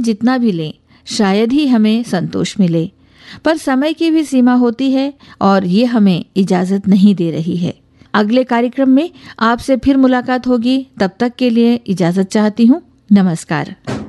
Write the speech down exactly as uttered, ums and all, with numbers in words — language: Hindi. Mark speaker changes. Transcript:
Speaker 1: में जितना भी लें शायद ही हमें संतोष मिले, पर समय की भी सीमा होती है और ये हमें इजाज़त नहीं दे रही है। अगले कार्यक्रम में आपसे फिर मुलाकात होगी, तब तक के लिए इजाज़त चाहती हूँ। नमस्कार।